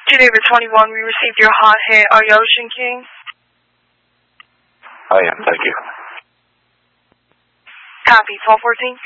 Geneva 21, we received your hot hit. Are you Ocean King? I am, thank you. Copy, 1214.